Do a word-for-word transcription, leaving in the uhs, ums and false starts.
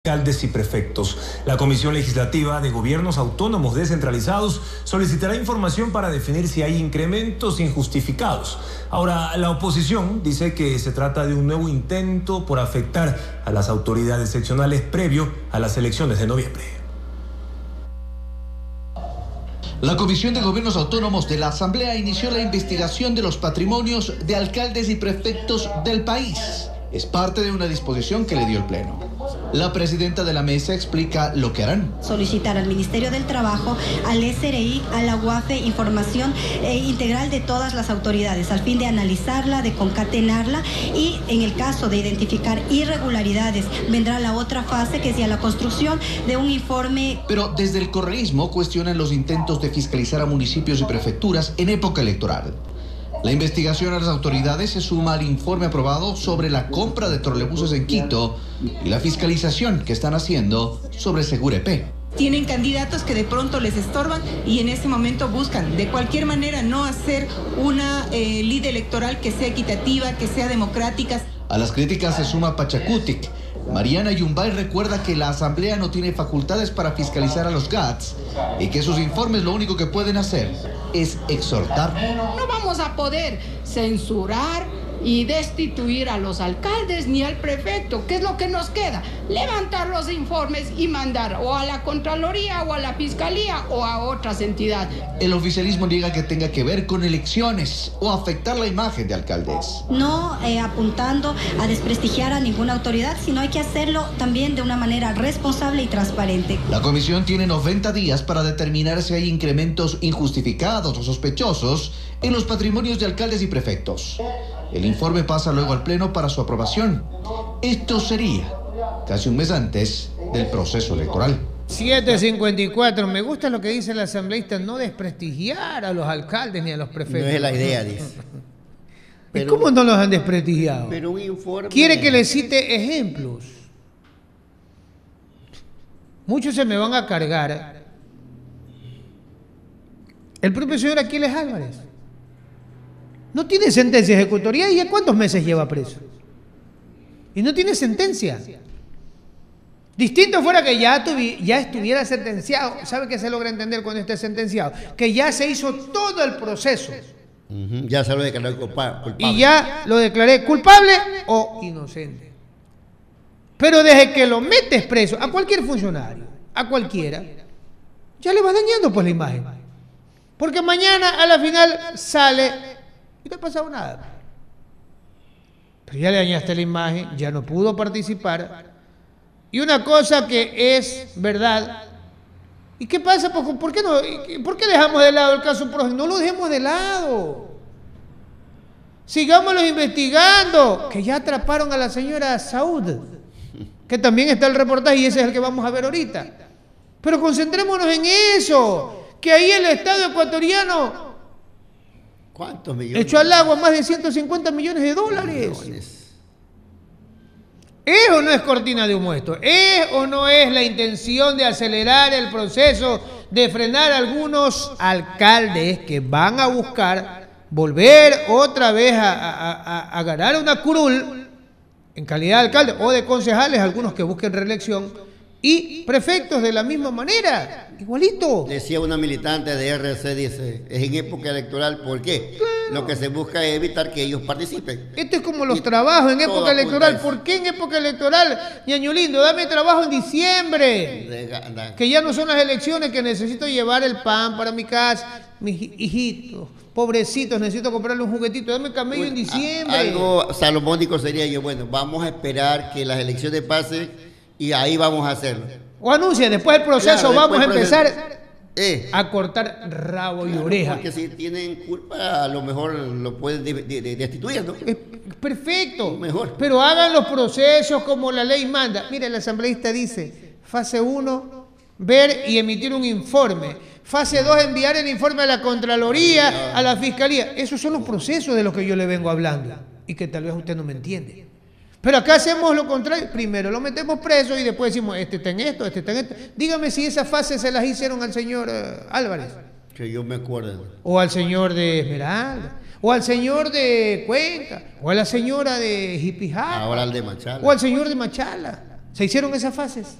Alcaldes y prefectos. La Comisión Legislativa de Gobiernos Autónomos Descentralizados solicitará información para definir si hay incrementos injustificados. Ahora, la oposición dice que se trata de un nuevo intento por afectar a las autoridades seccionales previo a las elecciones de noviembre. La Comisión de Gobiernos Autónomos de la Asamblea inició la investigación de los patrimonios de alcaldes y prefectos del país. Es parte de una disposición que le dio el Pleno. La presidenta de la mesa explica lo que harán. Solicitar al Ministerio del Trabajo, al S R I, a la U A F E información eh, integral de todas las autoridades, al fin de analizarla, de concatenarla y en el caso de identificar irregularidades, vendrá la otra fase que es ya la construcción de un informe. Pero desde el correísmo cuestionan los intentos de fiscalizar a municipios y prefecturas en época electoral. La investigación a las autoridades se suma al informe aprobado sobre la compra de trolebuses en Quito y la fiscalización que están haciendo sobre Segurep. Tienen candidatos que de pronto les estorban y en ese momento buscan de cualquier manera no hacer una eh, lid electoral que sea equitativa, que sea democrática. A las críticas se suma Pachacutic. Mariana Yumbay recuerda que la Asamblea no tiene facultades para fiscalizar a los G A Ts y que sus informes lo único que pueden hacer es exhortar. No vamos a poder censurar y destituir a los alcaldes ni al prefecto. ¿Qué es lo que nos queda? Levantar los informes y mandar o a la Contraloría o a la Fiscalía o a otras entidades. El oficialismo niega que tenga que ver con elecciones o afectar la imagen de alcaldes. No eh, apuntando a desprestigiar a ninguna autoridad, sino hay que hacerlo también de una manera responsable y transparente. La comisión tiene noventa días para determinar si hay incrementos injustificados o sospechosos en los patrimonios de alcaldes y prefectos. El informe pasa luego al Pleno para su aprobación. Esto sería casi un mes antes del proceso electoral. siete cincuenta y cuatro. Me gusta lo que dice el asambleísta, no desprestigiar a los alcaldes ni a los prefectos. No es la idea, dice. ¿Y cómo no los han desprestigiado? Pero un informe... Quiere que le cite ejemplos. Muchos se me van a cargar. El propio señor Aquiles Álvarez no tiene sentencia ejecutoria y ¿ya cuántos meses lleva preso? Y no tiene sentencia. Distinto fuera que ya, ya estuviera sentenciado. ¿Sabe qué se logra entender cuando esté sentenciado? Que ya se hizo todo el proceso. Uh-huh. Ya se lo declaró culpable. Y ya lo declaré culpable o inocente. Pero desde que lo metes preso, a cualquier funcionario, a cualquiera, ya le vas dañando pues la imagen. Porque mañana a la final sale... y no ha pasado nada. Pero ya le dañaste la imagen, ya no pudo participar. Y una cosa que es verdad. ¿Y qué pasa? ¿Por, por, qué, no, ¿Por qué dejamos de lado el caso próximo? No lo dejemos de lado. Sigámoslo investigando. Que ya atraparon a la señora Saud, que también está el reportaje y ese es el que vamos a ver ahorita. Pero concentrémonos en eso. Que ahí el Estado ecuatoriano... ¿Cuántos millones? Echó al agua más de ciento cincuenta millones de dólares. Millones. ¿Es o no es cortina de humo esto? ¿Es o no es la intención de acelerar el proceso, de frenar a algunos alcaldes que van a buscar volver otra vez a, a, a, a ganar una curul en calidad de alcalde o de concejales, algunos que busquen reelección? Y prefectos de la misma manera, igualito. Decía una militante de R C, dice, es en época electoral, ¿por qué? Claro. Lo que se busca es evitar que ellos participen. Esto es como los y trabajos en época electoral. ¿Por qué en época electoral, ñaño lindo? Dame trabajo en diciembre. De, que ya no son las elecciones, que necesito llevar el pan para mi casa. Mis hijitos, pobrecitos, necesito comprarle un juguetito. Dame camello en diciembre. Algo salomónico sería yo, bueno, vamos a esperar que las elecciones pasen y ahí vamos a hacerlo. O anuncia, después del proceso claro, vamos a empezar eh, a cortar rabo y claro, oreja. Porque si tienen culpa, a lo mejor lo pueden de, de, de destituir, ¿no? Es perfecto. Mejor. Pero hagan los procesos como la ley manda. Mira, el asambleísta dice, fase uno, ver y emitir un informe. Fase dos, enviar el informe a la Contraloría, a la Fiscalía. Esos son los procesos de los que yo le vengo hablando. Y que tal vez usted no me entiende. Pero acá hacemos lo contrario. Primero lo metemos preso y después decimos, este está en esto, este está en esto. Dígame si esas fases se las hicieron al señor uh, Álvarez. Que yo me acuerdo. O al señor de Esmeralda. O al señor de Cuenca. O a la señora de Jipijapa. Ahora al de Machala. O al señor de Machala. ¿Se hicieron esas fases?